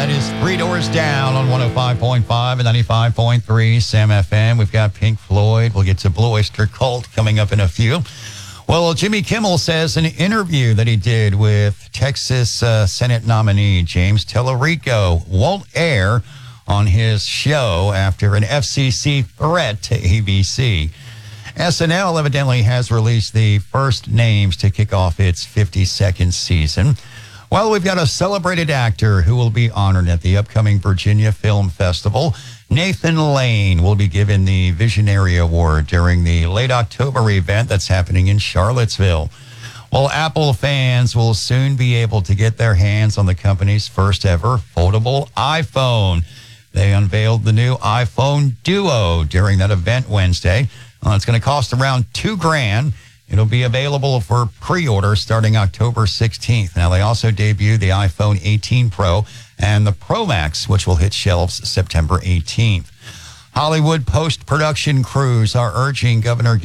That is Three Doors Down on 105.5 and 95.3 Sam FM. We've got Pink Floyd. We'll get to Blue Oyster Cult coming up in a few. Well, Jimmy Kimmel says an interview that he did with Texas Senate nominee James Tellerico won't air on his show after an FCC threat to ABC. SNL evidently has released the first names to kick off its 52nd season. Well, we've got a celebrated actor who will be honored at the upcoming Virginia Film Festival. Nathan Lane will be given the Visionary Award during the late October event that's happening in Charlottesville. Well, Apple fans will soon be able to get their hands on the company's first ever foldable iPhone. They unveiled the new iPhone Duo during that event Wednesday. It's going to cost around $2,000. It'll be available for pre-order starting October 16th. Now, they also debuted the iPhone 18 Pro and the Pro Max, which will hit shelves September 18th. Hollywood post-production crews are urging Governor